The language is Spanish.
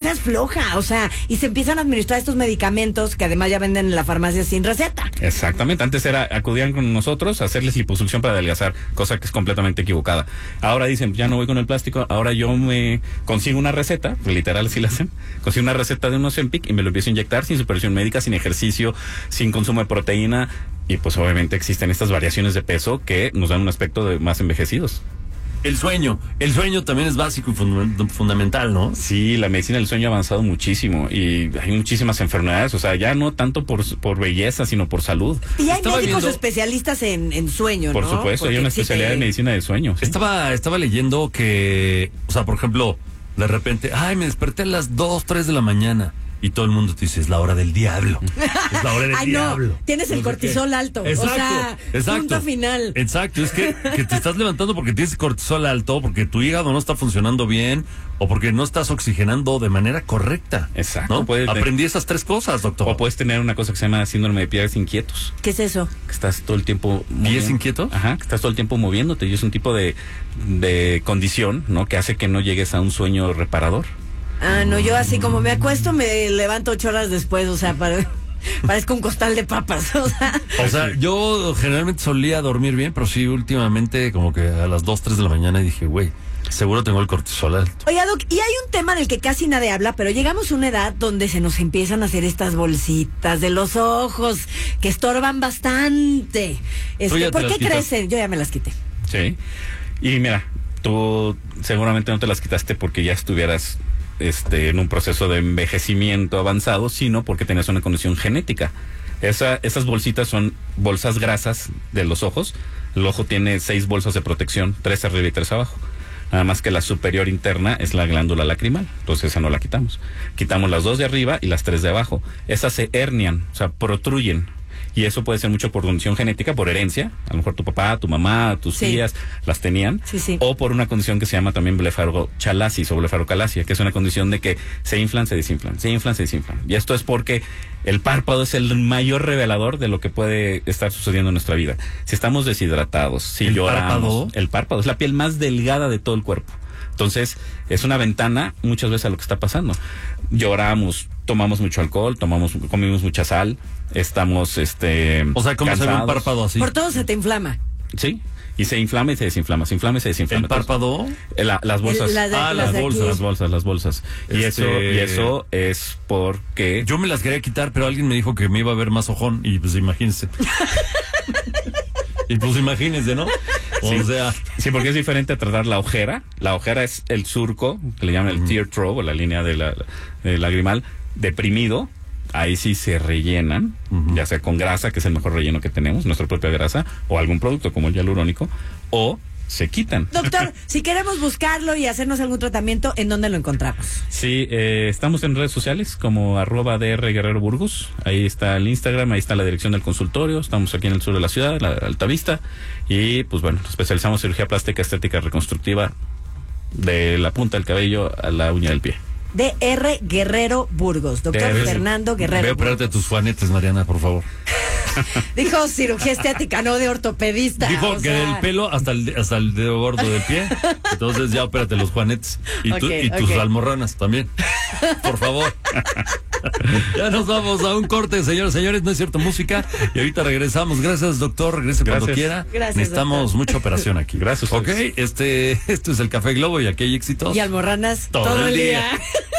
seas floja, o sea, y se empiezan a administrar estos medicamentos que además ya venden en la farmacia sin receta. Exactamente, antes acudían con nosotros a hacerles liposucción para adelgazar, cosa que es completamente equivocada. Ahora dicen, ya no voy con el plástico, ahora yo me consigo una receta, literal así la hacen, consigo una receta de un Ozempic y me lo empiezo a inyectar sin supervisión médica, sin ejercicio, sin consumo de proteína, y pues obviamente existen estas variaciones de peso que nos dan un aspecto de más envejecidos. El sueño también es básico y fundamental, ¿no? Sí, la medicina del sueño ha avanzado muchísimo y hay muchísimas enfermedades, o sea, ya no tanto por belleza, sino por salud. Y hay médicos especialistas en sueño, por ¿no? Supuesto, hay una especialidad de medicina del sueño. ¿Sí? Estaba leyendo que, o sea, por ejemplo, de repente, me desperté a las 2, 3 de la mañana. Y todo el mundo te dice, es la hora del diablo. Es la hora del diablo. No, tienes el cortisol alto. Exacto, o sea, punto final. Exacto, es que te estás levantando porque tienes cortisol alto, porque tu hígado no está funcionando bien, o porque no estás oxigenando de manera correcta. Exacto. ¿No? Aprendí esas 3 cosas, doctor. O puedes tener una cosa que se llama síndrome de pies inquietos. ¿Qué es eso? Que estás todo el tiempo... ¿Pies inquietos? Ajá, que estás todo el tiempo moviéndote y es un tipo de condición, ¿no? Que hace que no llegues a un sueño reparador. No, yo así como me acuesto, me levanto 8 horas después, o sea, parezco un costal de papas, o sea. Yo generalmente solía dormir bien, pero sí, últimamente como que a las 2, 3 de la mañana dije, güey, seguro tengo el cortisol alto. Oiga, Doc, y hay un tema del que casi nadie habla, pero llegamos a una edad donde se nos empiezan a hacer estas bolsitas de los ojos, que estorban bastante. ¿Por qué crecen? Yo ya me las quité. Sí, y mira, tú seguramente no te las quitaste porque ya estuvieras... en un proceso de envejecimiento avanzado, sino porque tenías una condición genética. Esas bolsitas son bolsas grasas de los ojos. El ojo tiene 6 bolsas de protección, 3 arriba y 3 abajo. Nada más que la superior interna es la glándula lacrimal, entonces esa no la quitamos. Quitamos las 2 de arriba y las 3 de abajo. Esas se hernian, o sea, protruyen. Y eso puede ser mucho por condición genética, por herencia. A lo mejor tu papá, tu mamá, tus tías las tenían. Sí. O por una condición que se llama también blefarochalasis o blefarocalasia, que es una condición de que se inflan, se desinflan, se inflan, se desinflan. Y esto es porque el párpado es el mayor revelador de lo que puede estar sucediendo en nuestra vida. Si estamos deshidratados, si lloramos. ¿El párpado? Es la piel más delgada de todo el cuerpo. Entonces, es una ventana muchas veces a lo que está pasando. Lloramos, tomamos mucho alcohol, comimos mucha sal, estamos O sea, ¿cómo cansados. se ve un párpado así? Por todo se te inflama. Sí, y se inflama y se desinflama, se inflama y se desinflama. ¿El párpado? Las bolsas. Las bolsas. Y eso es porque... Yo me las quería quitar, pero alguien me dijo que me iba a ver más ojón, y pues imagínense. Y pues imagínense, ¿no? O sea... Sí, porque es diferente a tratar la ojera. La ojera es el surco, que le llaman el tear trough, o la línea de lagrimal, deprimido. Ahí sí se rellenan, ya sea con grasa, que es el mejor relleno que tenemos, nuestra propia grasa, o algún producto como el hialurónico, o se quitan. Doctor, si queremos buscarlo y hacernos algún tratamiento, ¿en dónde lo encontramos? Sí, estamos en redes sociales como @DR Guerrero Burgos. Ahí está el Instagram, ahí está la dirección del consultorio. Estamos aquí en el sur de la ciudad, la Altavista. Y pues bueno, especializamos en cirugía plástica, estética, reconstructiva, de la punta del cabello a la uña del pie. DR Guerrero Burgos, doctor Fernando Guerrero. Ve a operarte tus juanetes, Mariana, por favor. Dijo cirugía estética, no de ortopedista. Dijo que del pelo hasta el dedo gordo del pie. Entonces ya opérate los juanetes. Y tus almorranas también. Por favor. Ya nos vamos a un corte, señores. No es cierto, música. Y ahorita regresamos. Gracias, doctor. Regrese cuando quiera. Gracias, necesitamos doctor. Mucha operación aquí. Gracias. Ok, esto es el Café Globo y aquí hay éxitos. Y almorranas todo el día.